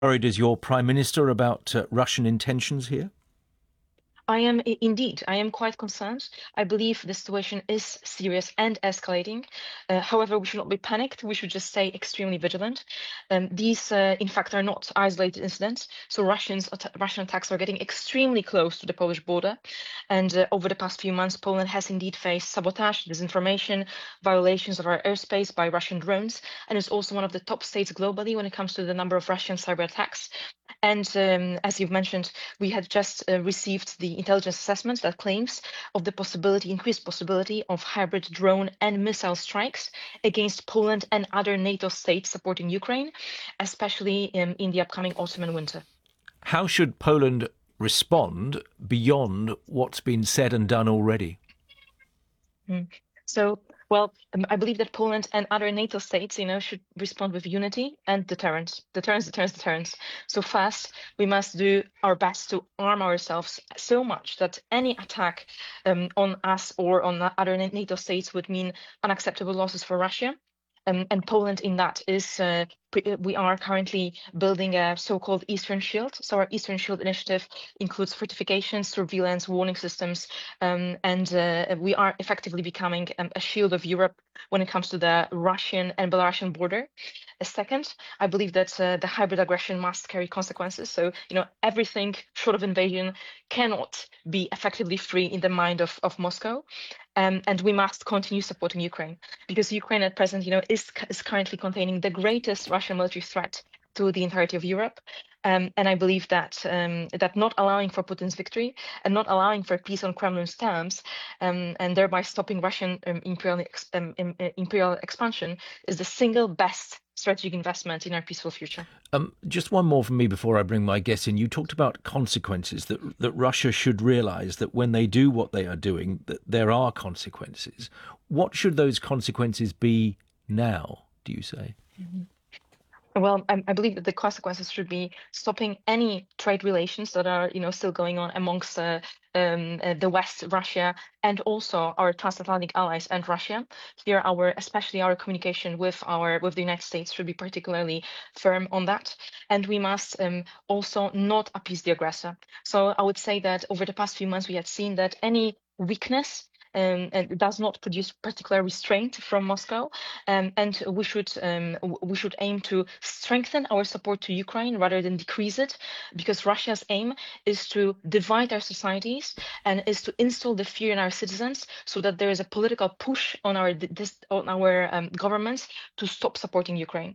Worried as your Prime Minister about Russian intentions here? I am indeed. I am quite concerned. I believe the situation is serious and escalating. However, we should not be panicked. We should just stay extremely vigilant. These, in fact, are not isolated incidents. So Russian attacks are getting extremely close to the Polish border. And over the past few months, Poland has indeed faced sabotage, disinformation, violations of our airspace by Russian drones, and is also one of the top states globally when it comes to the number of Russian cyber attacks. And as you've mentioned, we had just received the intelligence assessment that claims of the increased possibility of hybrid drone and missile strikes against Poland and other NATO states supporting Ukraine, especially in the upcoming autumn and winter. How should Poland respond beyond what's been said and done already? Mm. So, well, I believe that Poland and other NATO states, should respond with unity and deterrence. Deterrence, deterrence, deterrence. So first, we must do our best to arm ourselves so much that any attack on us or on other NATO states would mean unacceptable losses for Russia. And Poland in that is we are currently building a so-called Eastern Shield. So our Eastern Shield initiative includes fortifications, surveillance, warning systems, and we are effectively becoming a shield of Europe when it comes to the Russian and Belarusian border. Second, I believe that the hybrid aggression must carry consequences. So, everything short of invasion cannot be effectively free in the mind of Moscow. And we must continue supporting Ukraine because Ukraine at present, is currently containing the greatest Russian military threat to the entirety of Europe. And I believe that not allowing for Putin's victory and not allowing for peace on Kremlin's terms, and thereby stopping Russian imperial expansion, is the single best strategic investment in our peaceful future. Just one more from me before I bring my guest in. You talked about consequences, that Russia should realise that when they do what they are doing, that there are consequences. What should those consequences be now, do you say? Well, I believe that the consequences should be stopping any trade relations that are, still going on amongst the West, Russia, and also our transatlantic allies and Russia. Here, especially our communication with the United States should be particularly firm on that, and we must also not appease the aggressor. So I would say that over the past few months, we have seen that any weakness and does not produce particular restraint from Moscow. And we should aim to strengthen our support to Ukraine rather than decrease it, because Russia's aim is to divide our societies and is to instill the fear in our citizens, so that there is a political push on our governments to stop supporting Ukraine.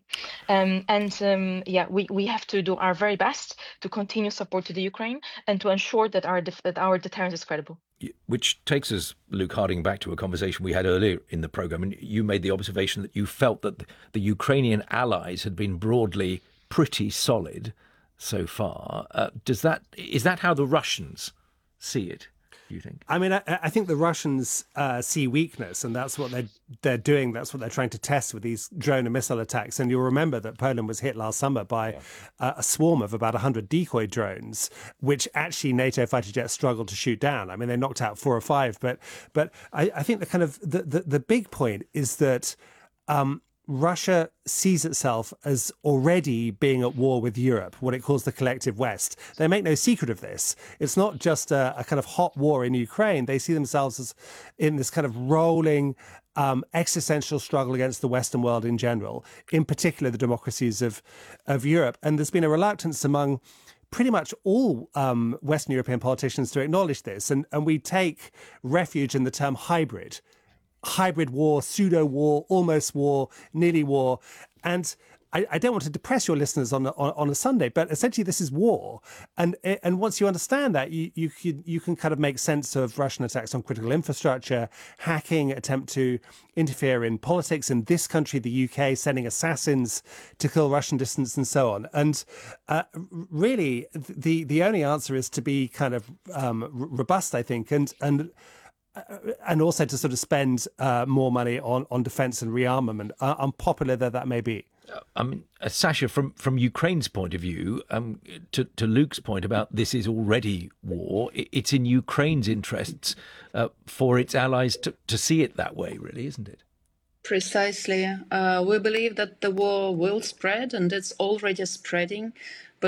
And yeah, we have to do our very best to continue support to the Ukraine and to ensure that our deterrence is credible. Which takes us, Luke Harding, back to a conversation we had earlier in the programme. And you made the observation that you felt that the Ukrainian allies had been broadly pretty solid so far. Is that how the Russians see it, do you think? I mean, I think the Russians see weakness, and that's what they're doing. That's what they're trying to test with these drone and missile attacks. And you'll remember that Poland was hit last summer by a swarm of about 100 decoy drones, which actually NATO fighter jets struggled to shoot down. I mean, they knocked out 4 or 5. But I think the big point is that Russia sees itself as already being at war with Europe, what it calls the collective West. They make no secret of this. It's not just a kind of hot war in Ukraine. They see themselves as in this kind of rolling existential struggle against the Western world in general, in particular the democracies of Europe. And there's been a reluctance among pretty much all Western European politicians to acknowledge this. And we take refuge in the term hybrid war, pseudo war, almost war, nearly war. And I don't want to depress your listeners on a Sunday, but essentially this is war. And once you understand that, you can kind of make sense of Russian attacks on critical infrastructure, hacking, attempt to interfere in politics in this country, the UK, sending assassins to kill Russian dissidents and so on. And really, the only answer is to be kind of robust, I think, and also to sort of spend more money on defence and rearmament, unpopular though that may be. I mean, Sasha, from Ukraine's point of view, to Luke's point about this is already war, it's in Ukraine's interests for its allies to see it that way, really, isn't it? Precisely. We believe that the war will spread, and it's already spreading.